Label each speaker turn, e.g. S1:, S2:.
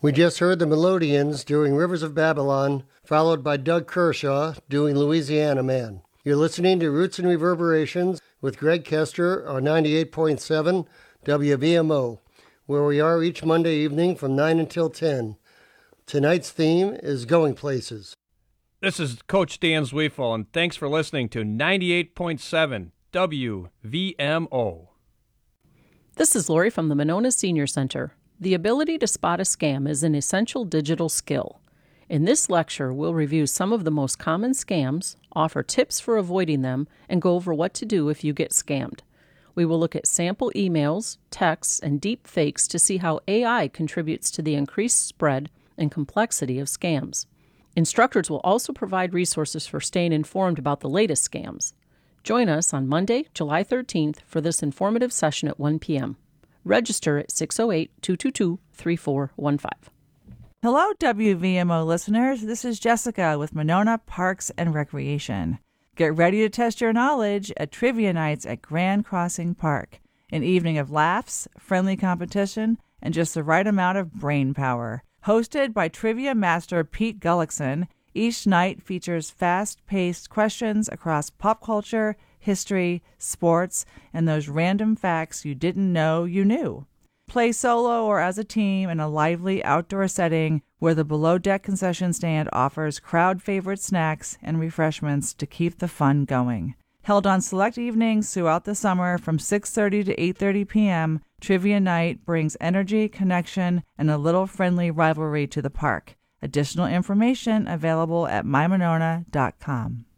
S1: We just heard the Melodians doing Rivers of Babylon, followed by Doug Kershaw doing Louisiana Man. You're listening to Roots and Reverberations with Greg Kester on 98.7 WVMO, where we are each Monday evening from 9 until 10. Tonight's theme is Going Places.
S2: This is Coach Dan Zweifel, and thanks for listening to 98.7 WVMO.
S3: This is Lori from the Monona Senior Center. The ability to spot a scam is an essential digital skill. In this lecture, we'll review some of the most common scams, offer tips for avoiding them, and go over what to do if you get scammed. We will look at sample emails, texts, and deep fakes to see how AI contributes to the increased spread and complexity of scams. Instructors will also provide resources for staying informed about the latest scams. Join us on Monday, July 13th for this informative session at 1 p.m. Register at 608-222-3415.
S4: Hello, WVMO listeners. This is Jessica with Monona Parks and Recreation. Get ready to test your knowledge at Trivia Nights at Grand Crossing Park. An evening of laughs, friendly competition, and just the right amount of brain power. Hosted by trivia master Pete Gullickson, each night features fast-paced questions across pop culture, history, sports, and those random facts you didn't know you knew. Play solo or as a team in a lively outdoor setting where the below-deck concession stand offers crowd-favorite snacks and refreshments to keep the fun going. Held on select evenings throughout the summer from 6:30 to 8:30 p.m., Trivia Night brings energy, connection, and a little friendly rivalry to the park. Additional information available at mymonona.com.